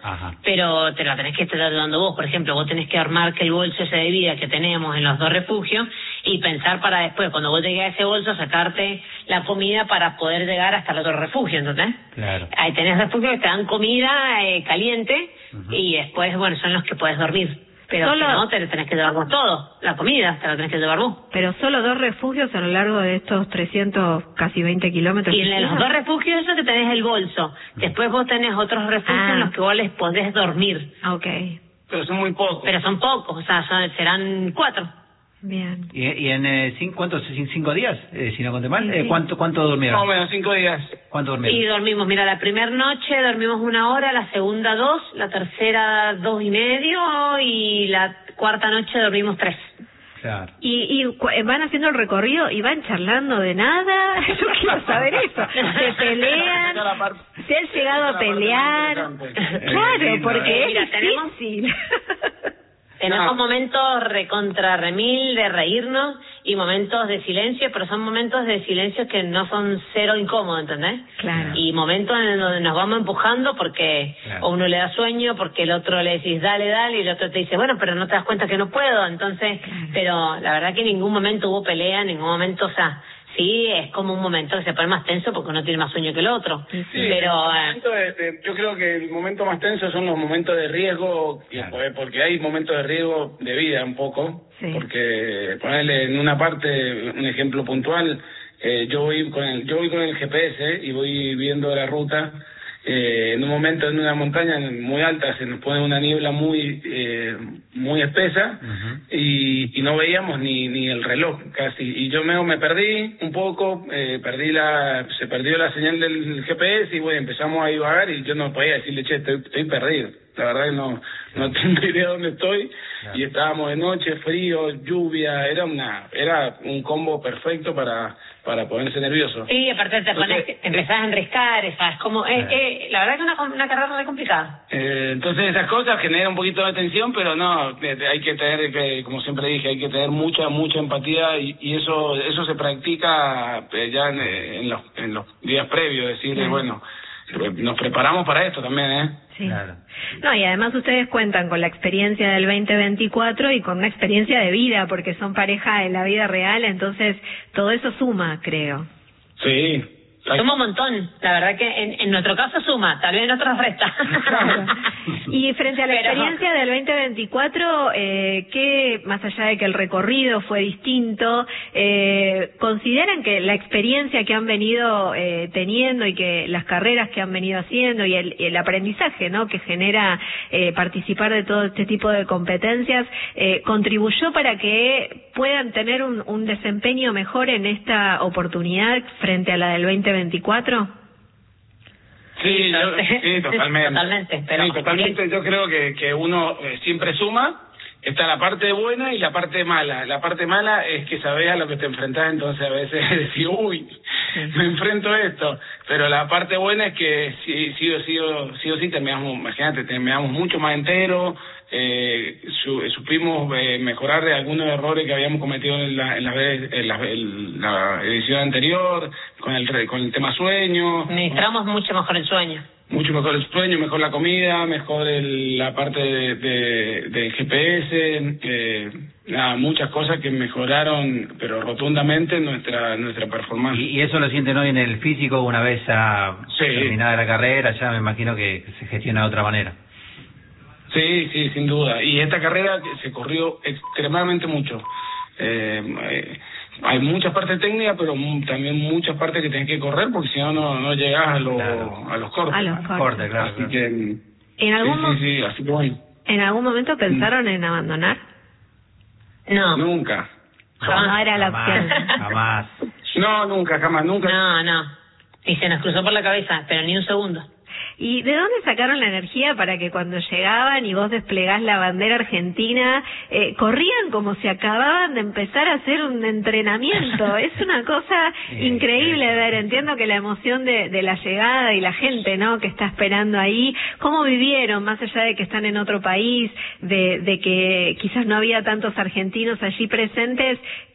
Ajá. pero te la tenés que estar dando vos. Por ejemplo, vos tenés que armar que el bolso ese de vida que tenemos en los 2 refugios y pensar para después, cuando vos llegues a ese bolso, sacarte la comida para poder llegar hasta el otro refugio, ¿entendés? Claro. Ahí tenés refugios que te dan comida caliente y después, bueno, son los que podés dormir. Pero Solo... si no, te tenés que llevar vos todo. La comida te la tenés que llevar vos. Pero solo 2 refugios a lo largo de estos 300, casi 20 kilómetros. Y en los 2 refugios eso que tenés el bolso. Después vos tenés otros refugios en los que vos les podés dormir. Ok. Pero son muy pocos. Pero son pocos, o sea, serán 4. Bien. ¿Y en 5 días, si no conté mal? Sí. ¿Cuánto durmieron? Más o menos 5 días. ¿Cuánto durmieron? Y dormimos, mira, la primera noche dormimos 1 hora, la segunda 2, la tercera 2:30 y la cuarta noche dormimos 3. Claro. Y van haciendo el recorrido y van charlando de nada. Yo quiero saber eso. Se pelean. Se han llegado a pelear. Claro, porque Mira, es difícil. Tenemos momentos recontra remil de reírnos y momentos de silencio, pero son momentos de silencio que no son cero incómodos, ¿entendés? Claro. Y momentos en donde nos vamos empujando porque o uno le da sueño, porque el otro le decís dale, y el otro te dice, bueno, pero no te das cuenta que no puedo, entonces, pero la verdad que en ningún momento hubo pelea, en ningún momento, o sea, sí, es como un momento que se pone más tenso porque uno tiene más sueño que el otro. Sí, pero yo creo que el momento más tenso son los momentos de riesgo, porque hay momentos de riesgo de vida un poco, porque ponerle en una parte, un ejemplo puntual, yo voy con el GPS y voy viendo la ruta. En un momento en una montaña muy alta se nos pone una niebla muy espesa y no veíamos ni el reloj casi, y yo me perdí un poco, se perdió la señal del GPS y bueno, empezamos a divagar y yo no podía decirle, che, estoy perdido, la verdad que no tengo idea dónde estoy. Y estábamos de noche, frío, lluvia, era un combo perfecto para ponerse nervioso. Sí, aparte empezás a enriscar, ¿sabes? Como, la verdad que una carrera muy complicada. Entonces esas cosas generan un poquito de tensión, pero no, hay que tener, como siempre dije, hay que tener mucha empatía y eso se practica ya en los días previos, decir, bueno, nos preparamos para esto también, Sí. Claro. No, y además ustedes cuentan con la experiencia del 2024 y con una experiencia de vida, porque son pareja en la vida real, entonces todo eso suma, creo. Sí. Suma un montón, la verdad que en nuestro caso suma, tal vez en otros resta. Claro. Y frente a la experiencia del 2024, ¿qué, más allá de que el recorrido fue distinto, consideran que la experiencia que han venido teniendo y que las carreras que han venido haciendo y el aprendizaje, ¿no?, que genera participar de todo este tipo de competencias, contribuyó para que puedan tener un desempeño mejor en esta oportunidad frente a la del 2024? Sí, totalmente. Pero sí, totalmente. Yo creo que uno siempre suma. Está la parte buena y la parte mala. La parte mala es que sabés a lo que te enfrentás, entonces a veces decís, uy, me enfrento a esto. Pero la parte buena es que sí o sí terminamos, imagínate, terminamos mucho más enteros, supimos mejorar de algunos errores que habíamos cometido en la edición anterior, con el tema sueño. Administramos mucho mejor el sueño. Mucho mejor el sueño, mejor la comida, mejor la parte del GPS, muchas cosas que mejoraron, pero rotundamente nuestra performance. ¿Y eso lo sienten hoy en el físico una vez terminada la carrera? Ya me imagino que se gestiona de otra manera. Sí, sin duda. Y esta carrera se corrió extremadamente mucho. Hay muchas partes técnicas, pero también muchas partes que tenés que correr, porque si no llegás a los cortes. A los cortes, claro. Así que... así que bueno. ¿En algún momento pensaron en abandonar? No. Nunca. No era la opción. Jamás. No, nunca. No. Y se nos cruzó por la cabeza, pero ni un segundo. ¿Y de dónde sacaron la energía para que cuando llegaban y vos desplegás la bandera argentina, corrían como si acababan de empezar a hacer un entrenamiento? Es una cosa increíble ver. Entiendo que la emoción de la llegada y la gente, ¿no?, que está esperando ahí, ¿cómo vivieron, más allá de que están en otro país, de que quizás no había tantos argentinos allí presentes?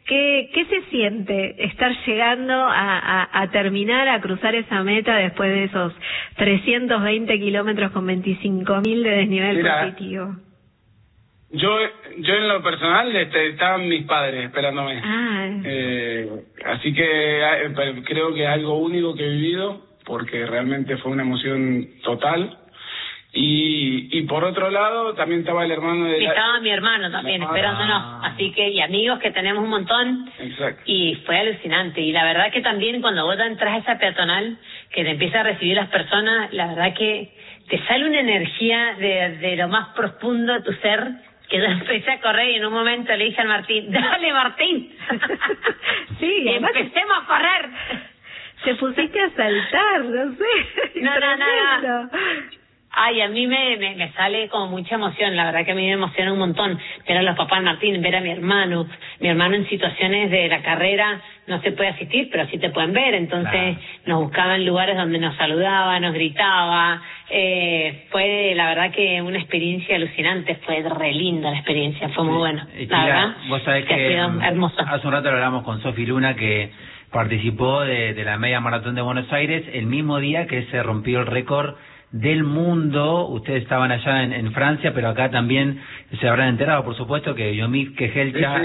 ¿Qué se siente estar llegando a terminar, a cruzar esa meta después de esos 320 kilómetros con 25.000 de desnivel positivo? Yo en lo personal estaban mis padres esperándome. Así que creo que es algo único que he vivido, porque realmente fue una emoción total. Y por otro lado también estaba el hermano de estaba mi hermano también esperándonos, así que, y amigos que tenemos un montón. Exacto. Y fue alucinante, y la verdad que también cuando vos entras a esa peatonal que te empieza a recibir las personas, la verdad que te sale una energía de lo más profundo de tu ser, que yo empecé a correr y en un momento le dije al Martín, dale Martín. Sí, y empecemos a correr. Te pusiste a saltar, no sé. No. Ay, a mí me sale como mucha emoción, la verdad que a mí me emociona un montón ver a los papás de Martín, ver a mi hermano en situaciones de la carrera no se puede asistir, pero sí te pueden ver, entonces nos buscaba en lugares donde nos saludaba, nos gritaba, fue la verdad que una experiencia alucinante, fue re linda la experiencia, fue muy bueno, la verdad, vos sabés que ha sido hermoso. Hace un rato lo hablamos con Sofi Luna, que participó de la media maratón de Buenos Aires el mismo día que se rompió el récord del mundo. Ustedes estaban allá en Francia, pero acá también se habrán enterado, por supuesto, que Yomif Kejelcha,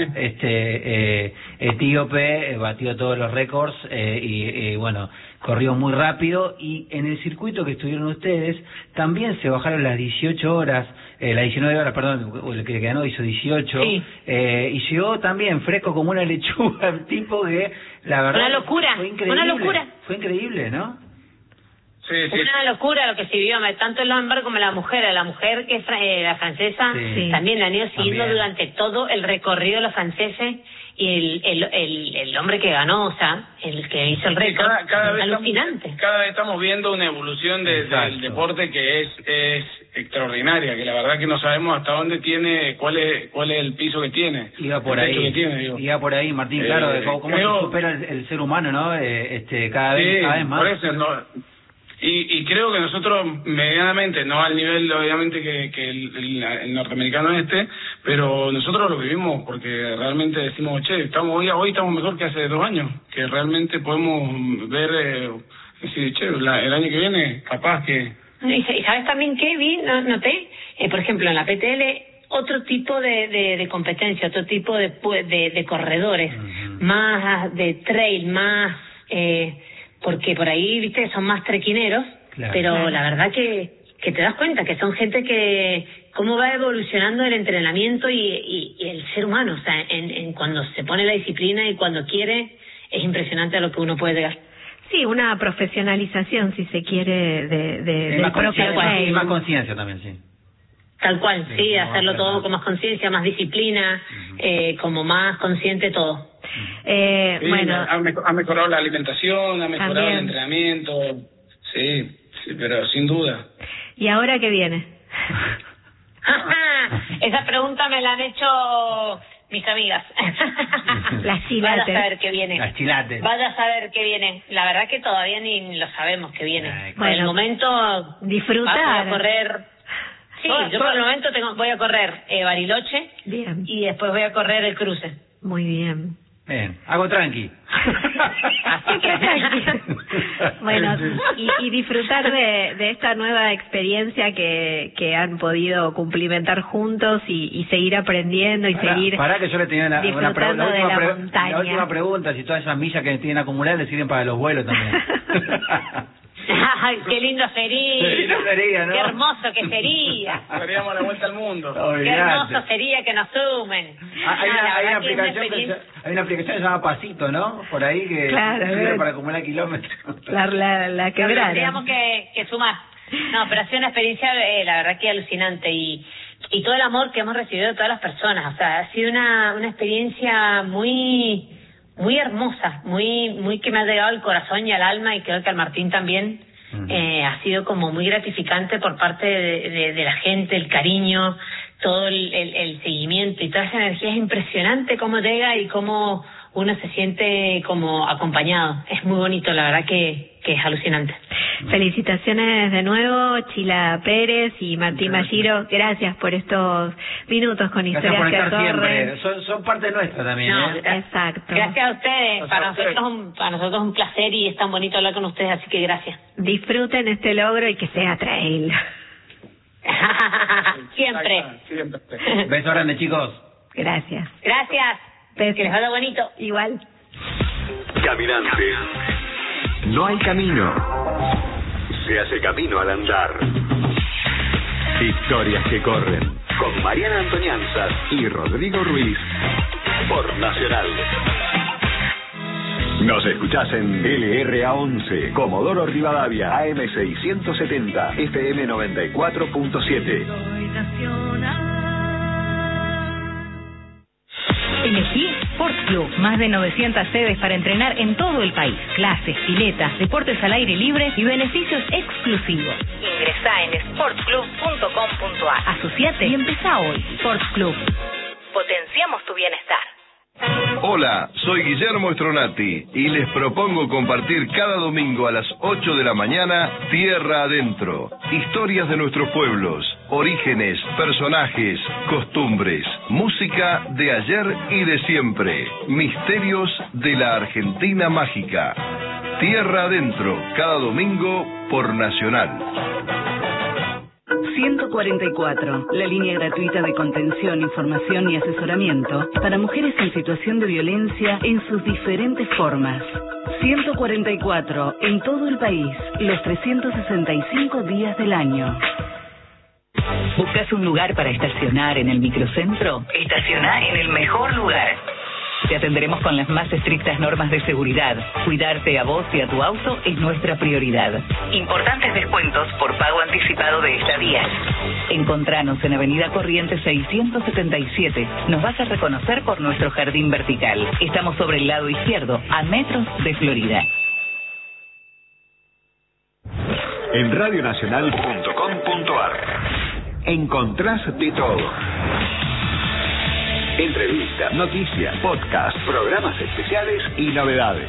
etíope, batió todos los récords y bueno, corrió muy rápido. Y en el circuito que estuvieron ustedes también se bajaron las 18 horas, las 19 horas, perdón, el que ganó hizo 18, y llegó también fresco como una lechuga, el tipo que la verdad una locura, fue increíble, ¿no? Sí. Una locura lo que se vivió, tanto el hombre como la mujer que es la francesa, también la han ido siguiendo durante todo el recorrido de los franceses, y el hombre que ganó, o sea, el que hizo el récord, alucinante. Cada vez estamos viendo una evolución del deporte que es extraordinaria, que la verdad que no sabemos hasta dónde tiene, cuál es el piso que tiene. Iba por ahí, Martín, claro, de cómo se supera el ser humano, ¿no? Cada vez más. Por eso, Y creo que nosotros medianamente, no al nivel obviamente que el norteamericano pero nosotros lo vivimos porque realmente decimos, hoy estamos mejor que hace 2 años, que realmente podemos ver, decir, el año que viene capaz que... ¿Y sabes también qué vi? Noté, por ejemplo, en la PTL, otro tipo de competencia, otro tipo de corredores, más de trail, más... porque por ahí, viste, son más trequineros, pero la verdad que te das cuenta que son gente que cómo va evolucionando el entrenamiento y el ser humano, o sea, en cuando se pone la disciplina y cuando quiere, es impresionante a lo que uno puede llegar. Sí, una profesionalización, si se quiere, del propio y más conciencia también, sí. Tal cual, sí, hacerlo todo con más conciencia, más disciplina, como más consciente todo. Bueno, ha mejorado la alimentación, ha mejorado también el entrenamiento, sí, pero sin duda. ¿Y ahora qué viene? Esa pregunta me la han hecho mis amigas. Las chilates. Vaya a saber qué viene. Las chilates. Vaya a saber qué viene. La verdad que todavía ni lo sabemos qué viene. Por el momento disfrutar. Voy a correr. Sí, yo por el momento voy a correr Bariloche. Bien. Y después voy a correr el cruce. Muy bien. Bien, hago tranqui. Así que bueno, y disfrutar de esta nueva experiencia que han podido cumplimentar juntos y seguir aprendiendo y seguir para que yo le tenía disfrutando de la montaña. La última pregunta, si todas esas millas que tienen acumuladas le sirven para los vuelos también. Ay, qué lindo sería, ¿no? Qué hermoso que sería. Daríamos la vuelta al mundo. Qué hermoso sería que nos sumen. Hay una aplicación que se llama Pasito, ¿no? Por ahí que sirve para acumular kilómetros. La quebrada. Tendríamos que sumar. No, pero ha sido una experiencia, la verdad que alucinante, y todo el amor que hemos recibido de todas las personas. O sea, ha sido una experiencia muy hermosa, muy que me ha llegado al corazón y al alma, y creo que al Martín también. Ha sido como muy gratificante por parte de la gente, el cariño, todo el seguimiento y toda esa energía. Es impresionante cómo llega y cómo uno se siente como acompañado. Es muy bonito, la verdad que es alucinante. Felicitaciones de nuevo, Chila Pérez y Martín Malliro. Gracias por estos minutos con Historias que Corren. Son parte nuestra también. Exacto. Gracias a ustedes. Para nosotros es un placer y es tan bonito hablar con ustedes, así que gracias. Disfruten este logro y que sea trail. Siempre. Beso grande, chicos. Gracias. Gracias. Que les vaya bonito. Igual. Caminante. No hay camino. Se hace camino al andar. Historias que corren. Con Mariana Antonianzas y Rodrigo Ruiz. Por Nacional. Nos escuchás en LRA11, Comodoro Rivadavia, AM670, FM 94.7. Elegí Sport Club, más de 900 sedes para entrenar en todo el país. Clases, piletas, deportes al aire libre y beneficios exclusivos. Ingresá en sportclub.com.ar. Asociate y empezá hoy. Sport Club. Potenciamos tu bienestar. Hola, soy Guillermo Stronati y les propongo compartir cada domingo a las 8 de la mañana Tierra Adentro. Historias de nuestros pueblos, orígenes, personajes, costumbres, música de ayer y de siempre, misterios de la Argentina mágica. Tierra Adentro, cada domingo por Nacional. 144, la línea gratuita de contención, información y asesoramiento para mujeres en situación de violencia en sus diferentes formas. 144, en todo el país, los 365 días del año. ¿Buscas un lugar para estacionar en el microcentro? Estacionar en el mejor lugar. Te atenderemos con las más estrictas normas de seguridad. Cuidarte a vos y a tu auto es nuestra prioridad. Importantes descuentos por pago anticipado de estadías. Encontranos en Avenida Corrientes 677. Nos vas a reconocer por nuestro jardín vertical. Estamos sobre el lado izquierdo, a metros de Florida. En radionacional.com.ar encontrás de todo. Entrevistas, noticias, podcasts, programas especiales y novedades.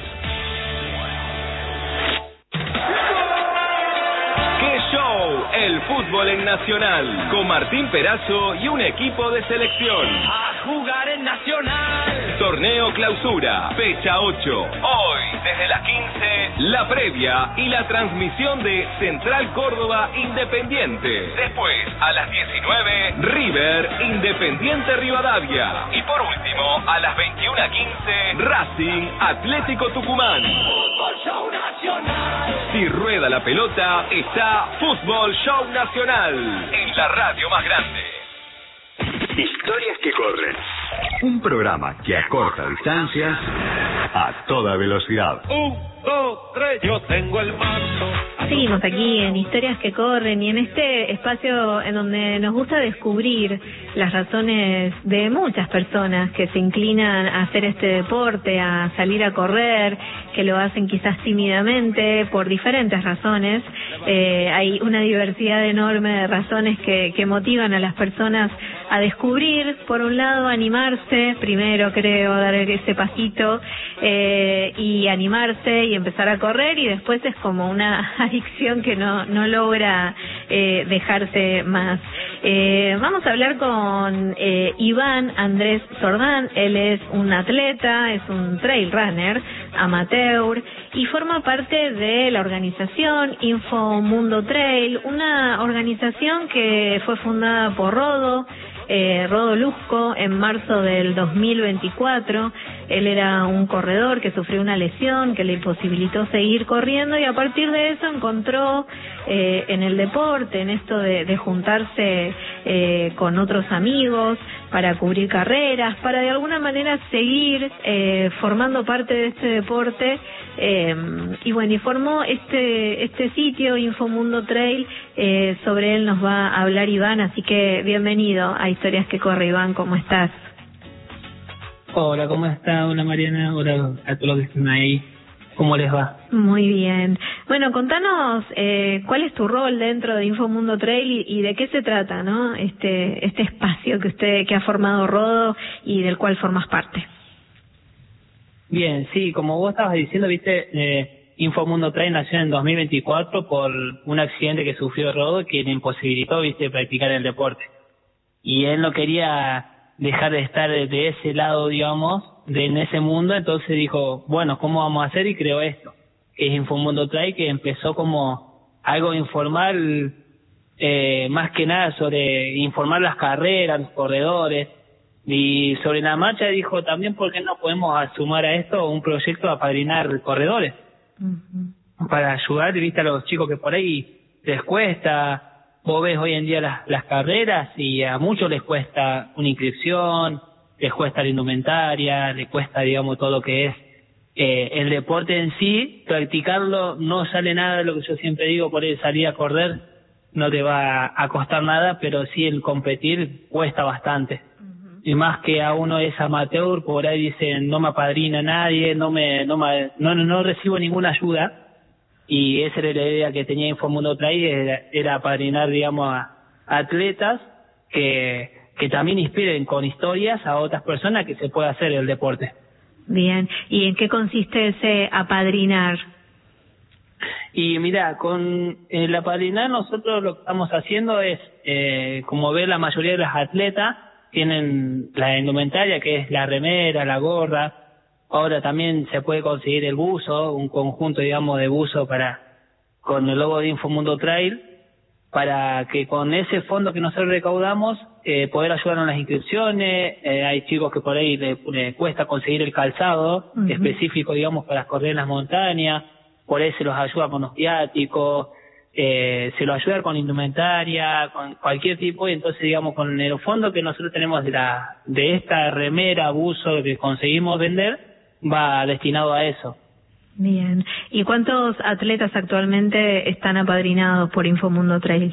¡Qué show! El fútbol en Nacional, con Martín Perazo y un equipo de selección. ¡A jugar en Nacional! Torneo Clausura, fecha 8. Hoy, desde las 15, la previa y la transmisión de Central Córdoba Independiente. Después, a las 19, River Independiente Rivadavia. Y por último, a las 21:15, Racing Atlético Tucumán. ¡Fútbol Show Nacional! Si rueda la pelota, está Fútbol Show Nacional, en la radio más grande. Historias que corren. Un programa que acorta distancias a toda velocidad. 1, 2, 3, yo tengo el mando. Seguimos aquí en Historias que Corren y en este espacio en donde nos gusta descubrir las razones de muchas personas que se inclinan a hacer este deporte, a salir a correr, que lo hacen quizás tímidamente por diferentes razones. Hay una diversidad enorme de razones que motivan a las personas a descubrir, por un lado, animarse, primero creo, dar ese pasito y animarse y empezar a correr, y después es como una adicción que no logra dejarse más. Vamos a hablar con Iván Andrés Sordán. Él es un atleta, es un trail runner amateur y forma parte de la organización Infomundo Trail, una organización que fue fundada por Rodo Luzco en marzo del 2024. Él era un corredor que sufrió una lesión que le imposibilitó seguir corriendo, y a partir de eso encontró en el deporte, en esto de juntarse con otros amigos para cubrir carreras, para de alguna manera seguir formando parte de este deporte, y bueno, y formó este sitio Infomundo Trail. Sobre él nos va a hablar Iván, así que bienvenido a Historias que Corre. Iván, ¿cómo estás? Hola, ¿cómo está? Hola Mariana, hola a todos los que están ahí. ¿Cómo les va? Muy bien. Bueno, contanos cuál es tu rol dentro de Infomundo Trail y de qué se trata, ¿no? Este espacio que ha formado Rodo y del cual formas parte. Bien, sí, como vos estabas diciendo, viste, Infomundo Trail nació en 2024 por un accidente que sufrió Rodo que le imposibilitó, practicar el deporte. Y él no quería dejar de estar de ese lado, digamos, en ese mundo, entonces dijo, bueno, ¿cómo vamos a hacer? Y creó esto, que es Infomundo Trail, que empezó como algo informal, más que nada sobre informar las carreras, los corredores, y sobre la marcha dijo también, ¿por qué no podemos sumar a esto un proyecto a apadrinar corredores? Para ayudar, a los chicos que por ahí les cuesta. Vos ves hoy en día las carreras y a muchos les cuesta una inscripción, les cuesta la indumentaria, les cuesta, digamos, todo lo que es el deporte en sí. Practicarlo no sale nada, lo que yo siempre digo, por ahí salir a correr no te va a costar nada, pero sí el competir cuesta bastante. Y más que a uno es amateur, por ahí dicen, no me apadrina nadie, no recibo ninguna ayuda. Y esa era la idea que tenía Infomundo Trail, era apadrinar, digamos, a atletas que también inspiren con historias a otras personas que se pueda hacer el deporte. Bien, ¿y en qué consiste ese apadrinar? Y mira, con el apadrinar nosotros lo que estamos haciendo es, como ve la mayoría de los atletas, tienen la indumentaria que es la remera, la gorra. Ahora también se puede conseguir el buzo, un conjunto, digamos, de buzo con el logo de Infomundo Trail, para que con ese fondo que nosotros recaudamos, poder ayudar en las inscripciones. Hay chicos que por ahí le cuesta conseguir el calzado específico, digamos, para correr en las montañas. Por ahí se los ayuda con los viáticos, se los ayuda con indumentaria, con cualquier tipo. Y entonces, digamos, con el fondo que nosotros tenemos de esta remera, buzo que conseguimos vender, va destinado a eso. Bien. ¿Y cuántos atletas actualmente están apadrinados por Infomundo Trail?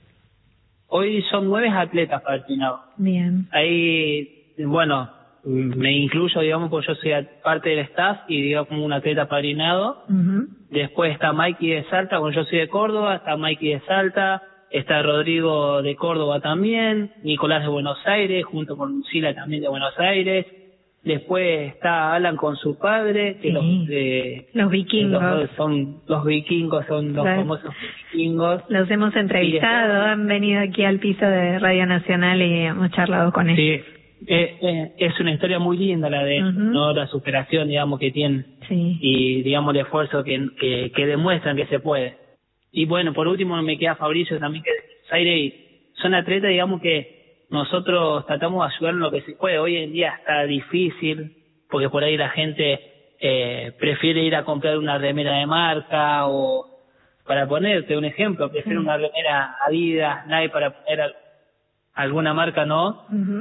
Hoy son 9 atletas apadrinados. Bien. Ahí, bueno, me incluyo, digamos, porque yo soy parte del staff y digamos como un atleta apadrinado. Después está Mikey de Salta, bueno, yo soy de Córdoba, está Mikey de Salta, está Rodrigo de Córdoba también, Nicolás de Buenos Aires, junto con Lucila también de Buenos Aires. Después está Alan con su padre, que los vikingos. Son los vikingos, son los famosos vikingos. Los hemos entrevistado, han venido aquí al piso de Radio Nacional y hemos charlado con ellos. Sí, es una historia muy linda la de ¿no? La superación, digamos, que tienen. Sí. Y, digamos, el esfuerzo que demuestran que se puede. Y bueno, por último me queda Fabricio también, que es de Buenos Aires, y son atletas, digamos, que nosotros tratamos de ayudar en lo que se puede. Hoy en día está difícil, porque por ahí la gente prefiere ir a comprar una remera de marca, o para ponerte un ejemplo, prefiere una remera Adidas, Nike, para poner alguna marca, ¿no?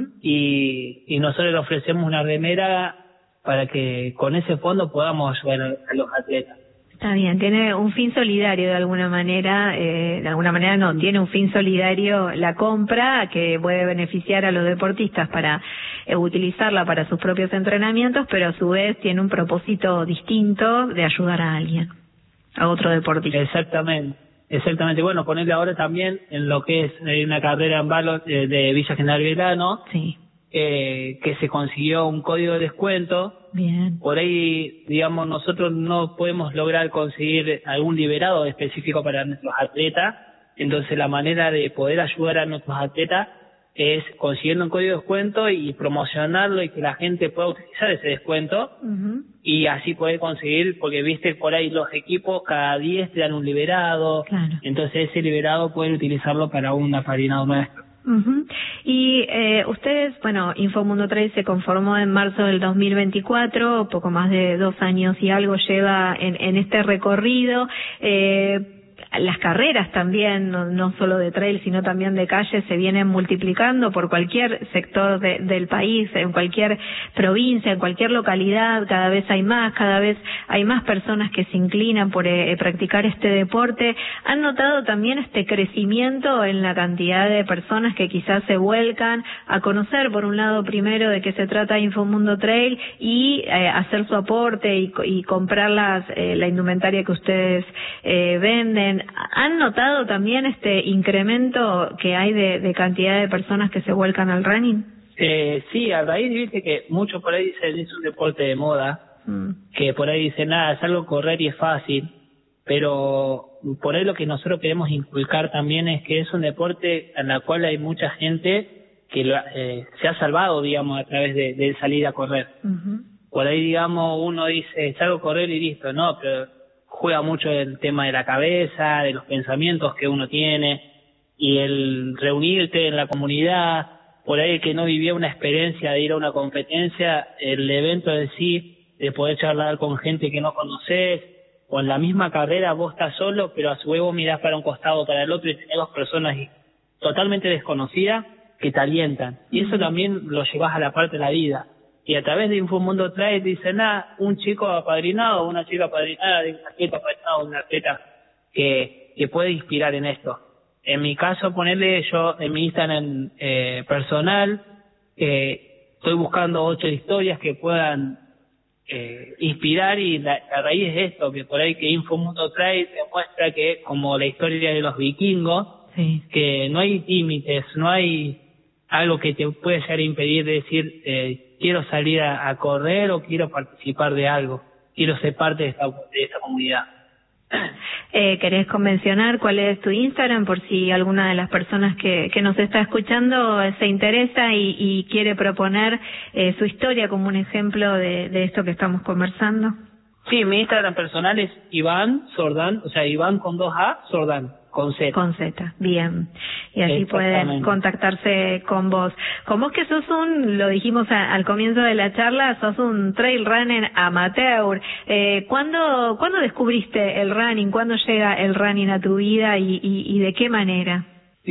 Y nosotros le ofrecemos una remera para que con ese fondo podamos ayudar a los atletas. Está bien, tiene un fin solidario de alguna manera no, tiene un fin solidario la compra que puede beneficiar a los deportistas para utilizarla para sus propios entrenamientos, pero a su vez tiene un propósito distinto de ayudar a alguien, a otro deportista. Exactamente. Bueno, ponerle ahora también en lo que es una carrera en Balos de Villa General Belgrano, sí. Que se consiguió un código de descuento. Bien. Por ahí, digamos, nosotros no podemos lograr conseguir algún liberado específico para nuestros atletas. Entonces, la manera de poder ayudar a nuestros atletas es consiguiendo un código de descuento y promocionarlo y que la gente pueda utilizar ese descuento. Y así poder conseguir, porque viste por ahí los equipos cada 10 te dan un liberado. Claro. Entonces, ese liberado pueden utilizarlo para un apadrinado nuestro. Y ustedes, bueno, Infomundo Trail se conformó en marzo del 2024, poco más de 2 años y algo lleva en este recorrido. Las carreras también, no solo de trail, sino también de calle, se vienen multiplicando por cualquier sector del país, en cualquier provincia, en cualquier localidad. Cada vez hay más personas que se inclinan por practicar este deporte. ¿Han notado también este crecimiento en la cantidad de personas que quizás se vuelcan a conocer, por un lado, primero de qué se trata Infomundo Trail y hacer su aporte y comprar la indumentaria que ustedes venden? ¿Han notado también este incremento que hay de cantidad de personas que se vuelcan al running? Sí, a raíz viste que muchos por ahí dicen es un deporte de moda, que por ahí dicen nada, es algo correr y es fácil. pero por ahí lo que nosotros queremos inculcar también es que es un deporte en el cual hay mucha gente que se ha salvado, digamos, a través de salir a correr. Por ahí, digamos, uno dice, salgo a correr y listo, no, pero juega mucho el tema de la cabeza, de los pensamientos que uno tiene, y el reunirte en la comunidad. Por ahí, el que no vivía una experiencia de ir a una competencia, el evento en sí, de poder charlar con gente que no conoces, o en la misma carrera vos estás solo, pero a su vez vos mirás para un costado o para el otro y tenés dos personas totalmente desconocidas que te alientan. Y eso también lo llevas a la parte de la vida. Y a través de Infomundo Trail dicen, un chico apadrinado, una chica apadrinada, de un atleta apadrinado, un atleta que puede inspirar en esto. En mi caso, ponerle yo en mi Instagram personal, estoy buscando 8 historias que puedan inspirar, y la raíz es esto, que por ahí que Infomundo Trail demuestra que, como la historia de los vikingos, que no hay límites, no hay algo que te puede llegar a impedir de decir, quiero salir a correr o quiero participar de algo, quiero ser parte de esta comunidad. ¿Querés mencionar cuál es tu Instagram por si alguna de las personas que nos está escuchando se interesa y quiere proponer su historia como un ejemplo de esto que estamos conversando? Sí, mi Instagram personal es Iván Sordán, o sea, Iván con 2A, Sordán, con Z. Con Z, bien. Y así pueden contactarse con vos. Como es que sos lo dijimos al comienzo de la charla, sos un trail runner amateur. ¿Cuándo descubriste el running? ¿Cuándo llega el running a tu vida y de qué manera?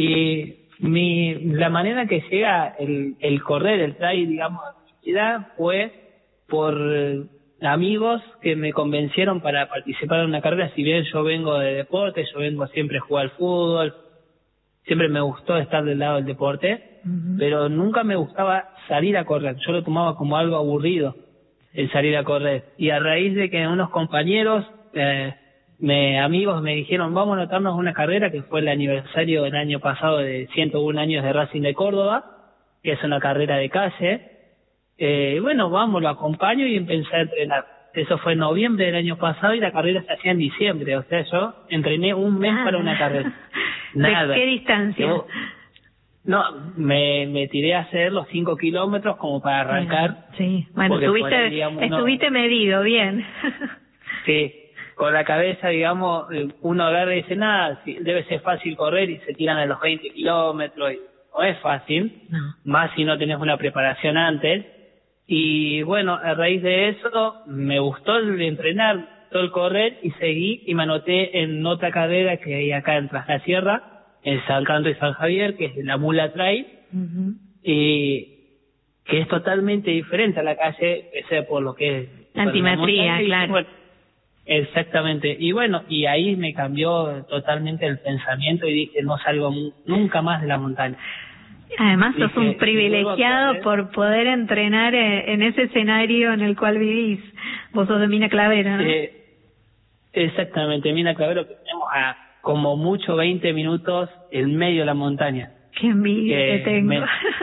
La manera que llega el correr, el trail, digamos, a mi vida fue por amigos que me convencieron para participar en una carrera. Si bien yo vengo de deporte, yo vengo siempre a jugar al fútbol, siempre me gustó estar del lado del deporte, pero nunca me gustaba salir a correr. Yo lo tomaba como algo aburrido, el salir a correr. Y a raíz de que unos compañeros, amigos me dijeron, vamos a anotarnos una carrera, que fue el aniversario del año pasado de 101 años de Racing de Córdoba, que es una carrera de calle. Bueno, vamos, lo acompaño y empecé a entrenar. Eso fue en noviembre del año pasado y la carrera se hacía en diciembre. O sea, yo entrené un mes para una carrera. Nada. ¿De qué distancia? Me tiré a hacer los 5 kilómetros como para arrancar. Sí, bueno, estuviste medido, bien. Sí, con la cabeza, digamos, uno agarra y dice, debe ser fácil correr, y se tiran a los 20 kilómetros. No es fácil, más si no tenés una preparación antes. Y bueno, a raíz de eso me gustó el entrenar, todo el correr, y seguí y me anoté en otra carrera que hay acá en Tras la Sierra, en San Canto y San Javier, que es la Mula Trail, y que es totalmente diferente a la calle, ese por lo que es antimetría, claro. Bueno, exactamente. Y bueno, y ahí me cambió totalmente el pensamiento y dije, no salgo nunca más de la montaña. Además, sos un privilegiado por poder entrenar en ese escenario en el cual vivís. Vos sos de Mina Clavero, ¿no? Exactamente, Mina Clavero, que tenemos a como mucho 20 minutos en medio de la montaña. Qué envidia que tengo.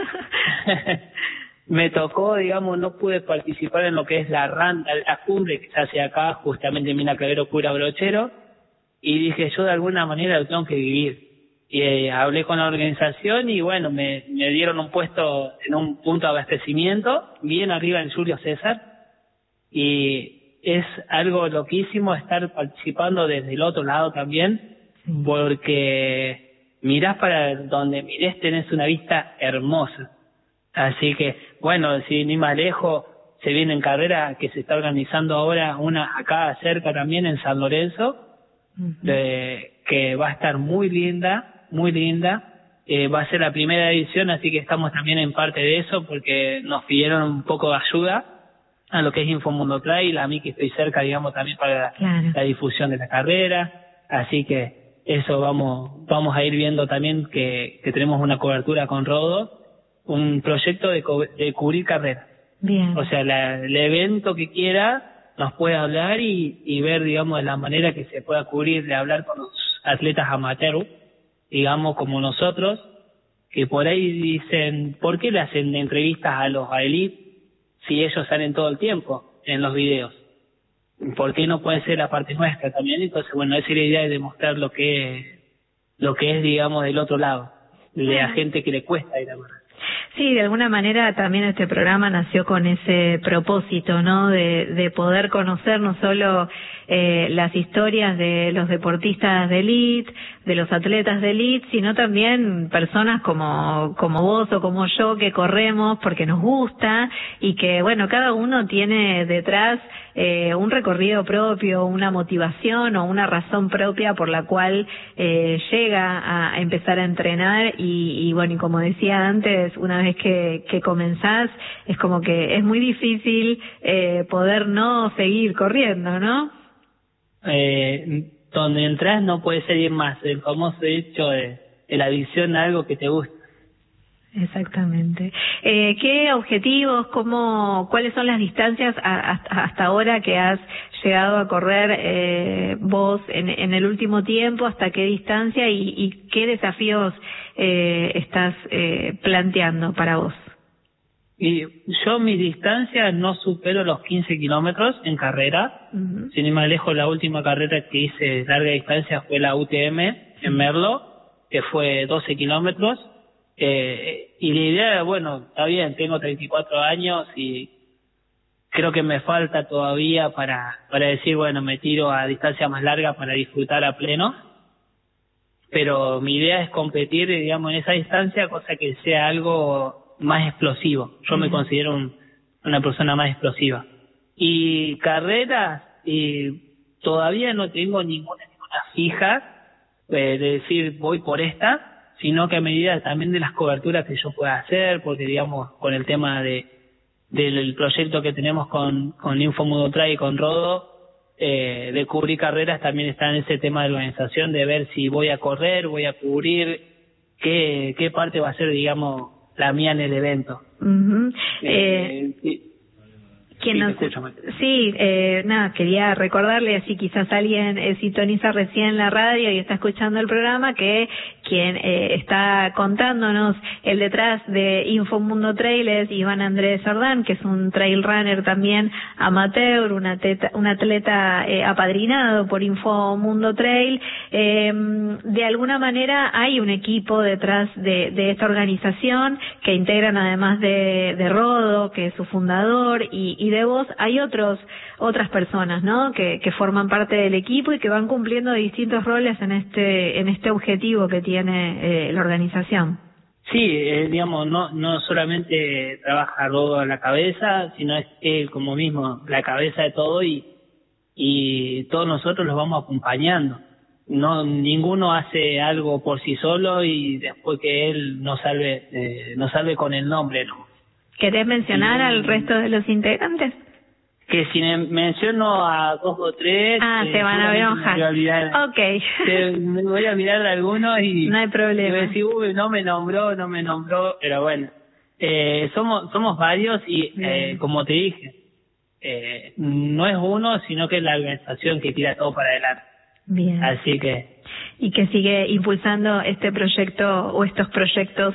Me tocó, digamos, no pude participar en lo que es la cumbre que se hace acá, justamente en Mina Clavero, Cura Brochero, y dije, yo de alguna manera lo tengo que vivir. Y hablé con la organización y bueno, me dieron un puesto en un punto de abastecimiento, bien arriba en Julio César, y es algo loquísimo estar participando desde el otro lado también, porque mirás para donde mires, tenés una vista hermosa. Así que, bueno, si ni más lejos, se viene en carrera que se está organizando ahora una acá cerca también en San Lorenzo, que va a estar muy linda. Va a ser la primera edición, así que estamos también en parte de eso, porque nos pidieron un poco de ayuda a lo que es Infomundo Trail, a mí que estoy cerca, digamos, también para la difusión de la carrera, así que eso vamos a ir viendo también que tenemos una cobertura con Rodo, un proyecto de cubrir carreras. Bien. O sea, el evento que quiera nos puede hablar y ver, digamos, de la manera que se pueda cubrir, de hablar con los atletas amateurs, digamos, como nosotros, que por ahí dicen, ¿por qué le hacen entrevistas a los elite si ellos salen todo el tiempo en los videos? ¿por qué no puede ser la parte nuestra también? Entonces, bueno, esa es la idea de demostrar lo que es, digamos, del otro lado, de la gente que le cuesta ir a correr. Sí, de alguna manera también este programa nació con ese propósito, ¿no? De poder conocer no solo las historias de los deportistas de élite, de los atletas de élite, sino también personas como vos o como yo que corremos porque nos gusta y que, bueno, cada uno tiene detrás un recorrido propio, una motivación o una razón propia por la cual llega a empezar a entrenar y bueno, y como decía antes, una vez que comenzás, es como que es muy difícil poder no seguir corriendo, ¿no? Donde entras no puedes seguir más, el famoso hecho de la adicción a algo que te gusta. Exactamente. ¿Qué objetivos, cuáles son las distancias hasta ahora que has llegado a correr vos en el último tiempo? ¿Hasta qué distancia y qué desafíos estás planteando para vos? Y yo mis distancias no supero los 15 kilómetros en carrera. Sin ir más lejos, la última carrera que hice de larga distancia fue la UTM en Merlo, que fue 12 kilómetros. Y la idea, bueno, está bien, tengo 34 años y creo que me falta todavía para decir, bueno, me tiro a distancia más larga para disfrutar a pleno. Pero mi idea es competir, digamos, en esa distancia, cosa que sea algo más explosivo. Yo me considero una persona más explosiva. Y carreras, todavía no tengo ninguna fija de decir voy por esta, sino que a medida también de las coberturas que yo pueda hacer, porque digamos con el tema del proyecto que tenemos con Infomundo Trail y con Rodo, de cubrir carreras, también está en ese tema de organización, de ver si voy a correr, voy a cubrir, qué parte va a ser, digamos, la mía en el evento. Nada, quería recordarle, así quizás alguien sintoniza recién la radio y está escuchando el programa, que quien está contándonos el detrás de Infomundo Trail es Iván Andrés Ordán, que es un trail runner también amateur, un atleta apadrinado por Infomundo Trail. De alguna manera hay un equipo detrás de esta organización que integran, además de Rodo, que es su fundador, y de vos, hay otras personas, ¿no? Que forman parte del equipo y que van cumpliendo distintos roles en este objetivo que tiene la organización. Sí, digamos, no solamente trabaja Rodo a la cabeza, sino es él como mismo la cabeza de todo y todos nosotros los vamos acompañando. No, ninguno hace algo por sí solo y después que él nos salve con el nombre, ¿no? ¿Querés mencionar al resto de los integrantes? Que si menciono a 2 o 3... te van a enojar. Me voy a olvidar de algunos y... No hay problema. Y voy a decir, no me nombró, pero bueno. Somos varios y, como te dije, no es uno, sino que es la organización que tira todo para adelante. Bien. Así que... Y que sigue impulsando este proyecto o estos proyectos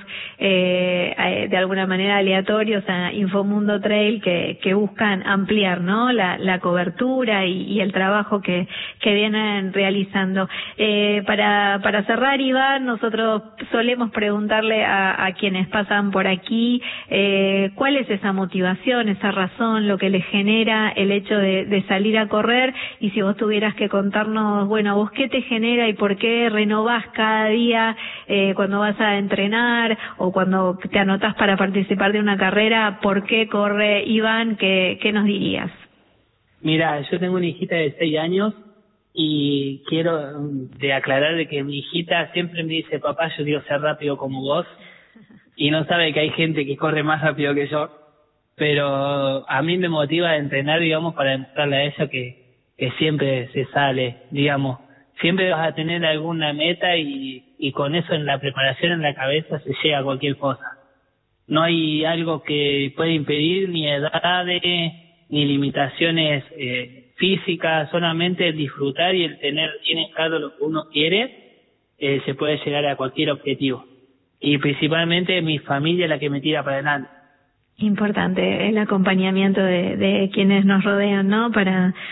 de alguna manera aleatorios a Infomundo Trail que buscan ampliar, ¿no? La cobertura y el trabajo que vienen realizando. Para cerrar, Iván, nosotros solemos preguntarle a quienes pasan por aquí cuál es esa motivación, esa razón, lo que les genera el hecho de salir a correr, y si vos tuvieras que contarnos, bueno, vos qué te genera y por qué renovás cada día cuando vas a entrenar o cuando te anotás para participar de una carrera, ¿por qué corre Iván? ¿Qué nos dirías? Mira, yo tengo una hijita de 6 años y quiero aclarar de que mi hijita siempre me dice, papá, yo quiero ser rápido como vos, y no sabe que hay gente que corre más rápido que yo, pero a mí me motiva a entrenar, digamos, para demostrarle a ella que siempre se sale, digamos. Siempre vas a tener alguna meta y con eso en la preparación en la cabeza se llega a cualquier cosa. No hay algo que pueda impedir ni edades ni limitaciones físicas, solamente el disfrutar y el tener bien claro lo que uno quiere, se puede llegar a cualquier objetivo. Y principalmente mi familia es la que me tira para adelante. Importante el acompañamiento de quienes nos rodean, ¿no? Para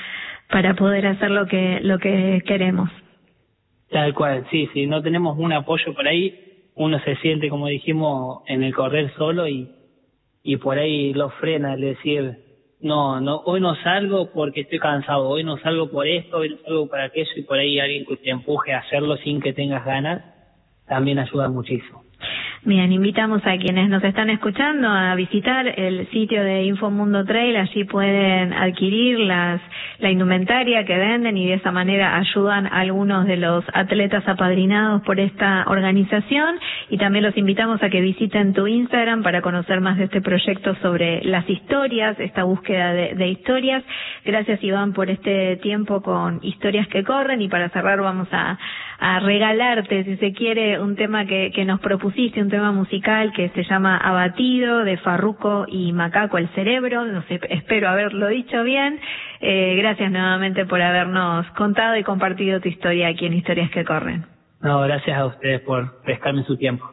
poder hacer lo que queremos. Tal cual, sí, no tenemos un apoyo por ahí, uno se siente, como dijimos, en el correr solo y por ahí lo frena el decir, no, hoy no salgo porque estoy cansado, hoy no salgo por esto, hoy no salgo por aquello, y por ahí alguien que te empuje a hacerlo sin que tengas ganas, también ayuda muchísimo. Bien, invitamos a quienes nos están escuchando a visitar el sitio de Infomundo Trail. Allí pueden adquirir la indumentaria que venden y de esa manera ayudan a algunos de los atletas apadrinados por esta organización. Y también los invitamos a que visiten tu Instagram para conocer más de este proyecto sobre las historias, esta búsqueda de historias. Gracias, Iván, por este tiempo con Historias que Corren. Y para cerrar vamos a regalarte, si se quiere, un tema que nos propusiste, un tema musical que se llama Abatido, de Farruko y Macaco el Cerebro. No sé, espero haberlo dicho bien. Gracias nuevamente por habernos contado y compartido tu historia aquí en Historias que Corren. No, gracias a ustedes por prestarme su tiempo.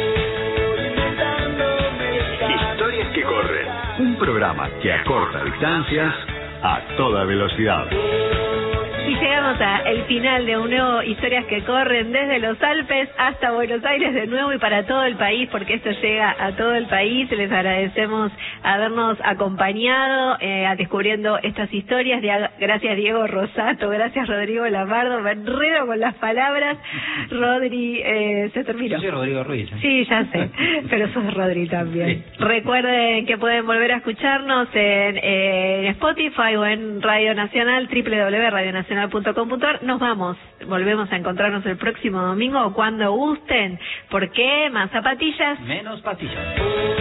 Historias que Corren, un programa que acorta distancias a toda velocidad. Y llegamos al final de un nuevo Historias que Corren desde los Alpes hasta Buenos Aires de nuevo y para todo el país, porque esto llega a todo el país. Les agradecemos habernos acompañado descubriendo estas historias. Gracias, Diego Rosato, gracias, Rodrigo Lamardo. Me enredo con las palabras. Rodri, se terminó. Yo soy Rodrigo Ruiz. Sí, ya sé, pero sos Rodri también. Sí. Recuerden que pueden volver a escucharnos en Spotify o en Radio Nacional, www.radionacional.com.ar. Volvemos a encontrarnos el próximo domingo o cuando gusten. ¿Por qué? Más zapatillas, menos patillas.